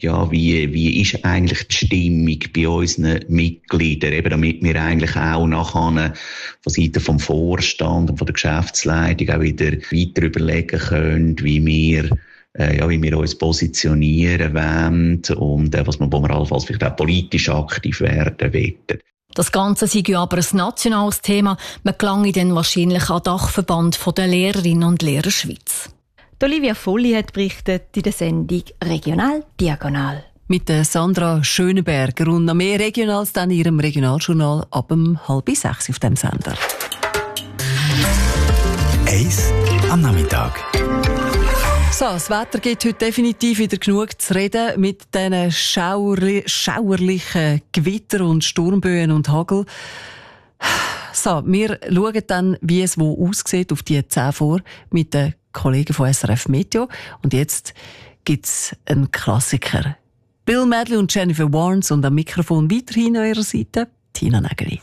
ja, wie ist eigentlich die Stimmung bei unseren Mitgliedern, eben damit wir eigentlich auch nachher von Seiten vom Vorstand und von der Geschäftsleitung auch wieder weiter überlegen können, wie wir uns positionieren wollen und wo wir allenfalls vielleicht auch politisch aktiv werden wollen. Das Ganze sei ja aber ein nationales Thema. Man gelange dann wahrscheinlich an den Dachverband der Lehrerinnen und Lehrer Schweiz. Olivia Volli hat berichtet in der Sendung «Regional Diagonal». Mit Sandra Schönenberger und noch mehr Regionals dann in ihrem Regionaljournal ab 5:30 auf dem Sender. Eis am Nachmittag. So, das Wetter gibt heute definitiv wieder genug zu reden mit diesen schauerlichen Gewitter und Sturmböen und Hagel. So, wir schauen dann, wie es wo aussieht, auf die 10 vor mit den Kollegen von SRF Meteo. Und jetzt gibt's einen Klassiker. Bill Medley und Jennifer Warnes und am Mikrofon weiterhin an ihrer Seite Tina Nägeli.